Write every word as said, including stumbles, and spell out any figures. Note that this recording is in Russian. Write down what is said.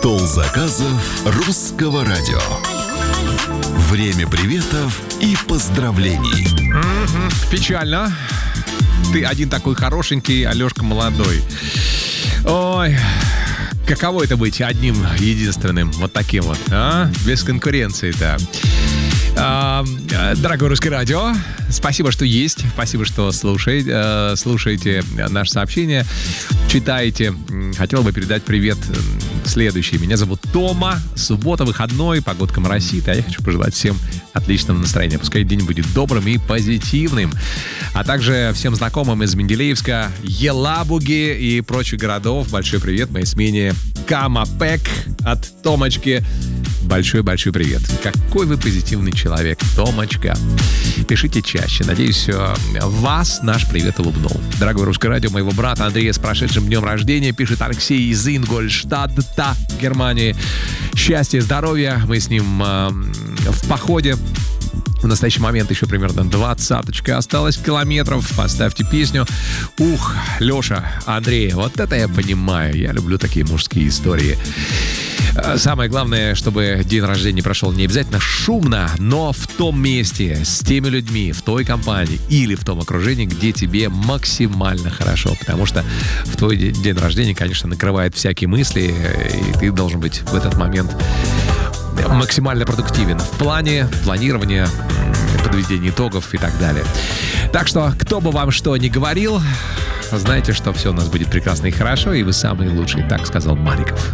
Стол заказов русского радио. Время приветов и поздравлений. Mm-hmm. Печально. Ты один такой хорошенький, а Лёшка молодой. Ой, каково это быть одним единственным, вот таким вот, а? Без конкуренции-то. А, дорогое русское радио, спасибо, что есть, спасибо, что слушаете, слушаете наше сообщение, читаете. Хотел бы передать привет следующий. Меня зовут Тома. Суббота, выходной, погодка моросит, а я хочу пожелать всем отличного настроения. Пускай день будет добрым и позитивным. А также всем знакомым из Менделеевска, Елабуги и прочих городов большой привет моей смене Камапек от Томочки. Большой-большой привет. Какой вы позитивный человек, Томочка. Пишите чаще. Надеюсь, вас наш привет улыбнул. Дорогое русское радио, моего брата Андрея с прошедшим днем рождения, пишет Алексей из Ингольштадта, Германии. Счастья, здоровья. Мы с ним э, в походе. В настоящий момент еще примерно двадцаточка осталось километров. Поставьте песню. Ух, Леша, Андрей, вот это я понимаю. Я люблю такие мужские истории. Самое главное, чтобы день рождения прошел не обязательно шумно, но в том месте, с теми людьми, в той компании или в том окружении, где тебе максимально хорошо. Потому что в твой день рождения, конечно, накрывает всякие мысли, и ты должен быть в этот момент максимально продуктивен в плане планирования, подведения итогов и так далее. Так что, кто бы вам что ни говорил, знайте, что все у нас будет прекрасно и хорошо, и вы самые лучшие, так сказал Мариков.